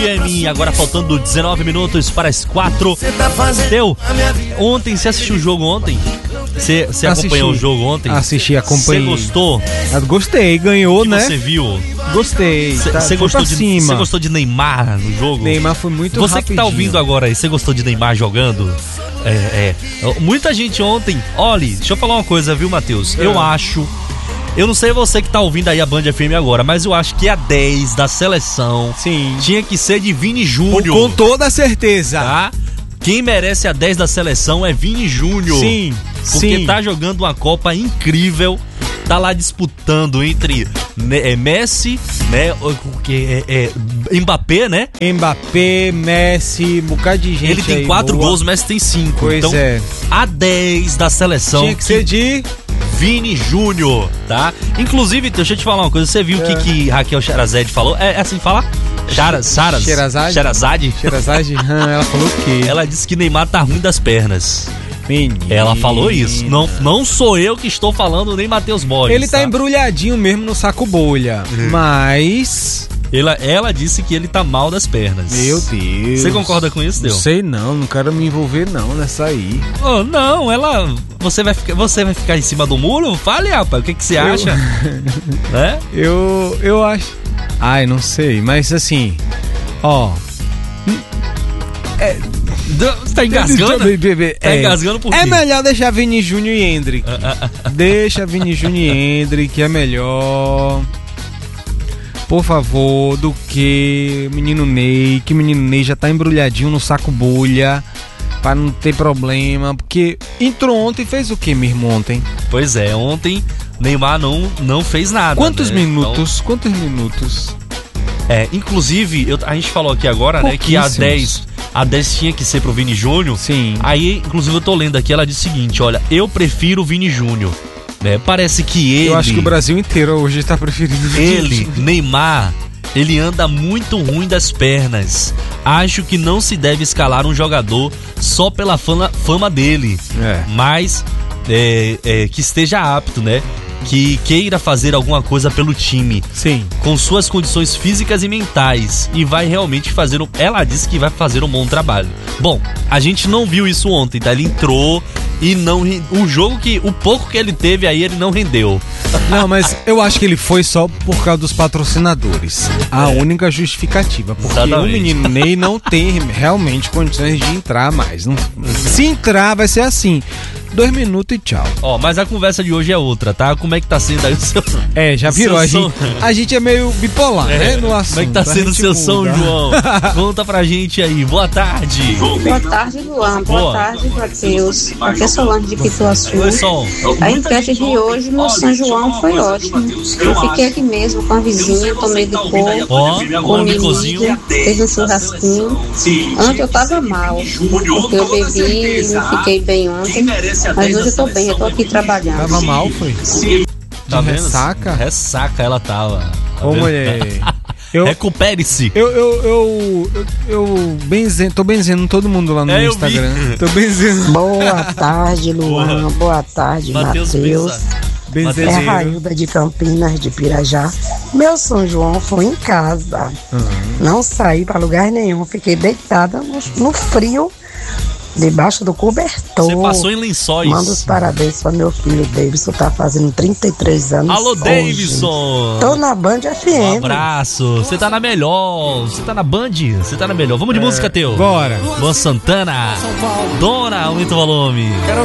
Agora faltando 19 minutos para as 4. Ontem, você assistiu o jogo ontem? Você acompanhou o jogo ontem? Acompanhei. Você gostou? Gostei, ganhou, né? Você viu? Gostei. Você gostou de Neymar no jogo? Neymar foi muito rapidinho. Você que tá ouvindo agora aí, você gostou de Neymar jogando? Muita gente ontem... Olha, deixa eu falar uma coisa, viu, Matheus? Eu não sei você que tá ouvindo aí a Band FM agora, mas eu acho que a 10 da seleção tinha que ser de Vini Júnior. Com toda certeza. Tá? Quem merece a 10 da seleção é Vini Júnior. Sim. Porque tá jogando uma Copa incrível. Tá lá disputando entre Messi, né? Mbappé, né? Mbappé, Messi, um bocado de gente. Ele tem 4 gols, Messi tem 5. Pois então, a 10 da seleção tinha que ser de Vini Júnior, tá? Inclusive, deixa eu te falar uma coisa. Você viu o que Raquel Sherazade falou? É assim que fala? Sherazade? Ela falou o quê? Ela disse que Neymar tá ruim das pernas. Menino. Ela falou isso. Não sou eu que estou falando, nem Matheus Borges. Ele tá embrulhadinho mesmo no saco bolha. Mas... Ela disse que ele tá mal das pernas. Meu Deus. Você concorda com isso, Deus? Não sei não quero me envolver não nessa aí. Oh, não, você vai ficar em cima do muro? Fale, rapaz, o que você acha? Né? Eu acho... Ai, não sei, mas assim... Você tá engasgando? Tá engasgando por quê? É melhor deixar Vini Júnior e Endrick. Deixa Vini Júnior e Endrick, é melhor... Por favor, do que menino Ney, já tá embrulhadinho no saco bolha, pra não ter problema, porque entrou ontem e fez o que mesmo ontem? Pois é, ontem Neymar não fez nada. Quantos né? minutos? Quantos minutos? Inclusive, a gente falou aqui agora, né, que a 10 tinha que ser pro Vini Júnior. Sim. Aí, inclusive, eu tô lendo aqui, ela diz o seguinte, olha, eu prefiro o Vini Júnior. Parece que ele... Eu acho que o Brasil inteiro hoje tá preferindo ele, Neymar, ele anda muito ruim das pernas. Acho que não se deve escalar um jogador só pela fama dele, mas que esteja apto, né? Que queira fazer alguma coisa pelo time. Sim. Com suas condições físicas e mentais. E vai realmente fazer... Ela disse que vai fazer um bom trabalho. Bom, a gente não viu isso ontem, tá? Ele entrou e não... O pouco que ele teve aí, ele não rendeu. Não, mas eu acho que ele foi só por causa dos patrocinadores. A única justificativa. Porque o menino Ney não tem realmente condições de entrar mais. Se entrar, vai ser assim. 2 minutos e tchau. Mas a conversa de hoje é outra, tá? Como é que tá sendo aí o seu... já virou. A gente é meio bipolar, né? No assunto. Como é que tá sendo o seu São João? Conta pra gente aí. Boa tarde. Boa tarde, Luan. Boa tarde, Matheus. Aqui é Solange de Pituaçu. Oi, Sol. A enquete de hoje no São João foi ótima. Eu fiquei aqui mesmo com a vizinha, tomei de coco, comi milho, fez um churrasquinho. Ontem eu tava mal, porque eu bebi e não fiquei bem ontem. Mas hoje eu tô bem, eu tô aqui trabalhando. Tava mal, foi? Tá vendo? Ressaca? Ressaca ela tava. Ô, mulher. Recupere-se. Tô benzendo todo mundo lá no Instagram. Tô benzendo. Boa tarde, Luan. Boa tarde, Matheus. É a Railda de Campinas, de Pirajá. Meu São João foi em casa. Não saí pra lugar nenhum. Fiquei deitada no frio, debaixo do cobertor. Você passou em Lençóis. Manda os parabéns para meu filho Davidson, tá fazendo 33 anos. Alô, hoje. Davidson. Tô na Band FM. Um abraço. Você tá na melhor. Você tá na Band? Você tá na melhor. Vamos de música, Teu. Bora. Luan Santana. Dona, aumenta o volume.